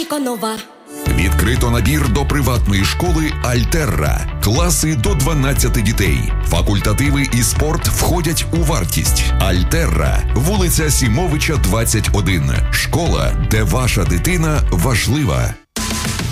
іграшко нова. Відкрито набір до приватної школи «Альтерра». Класи до 12 дітей. Факультативи і спорт входять у вартість. «Альтерра», вулиця Сімовича, 21. Школа, де ваша дитина важлива.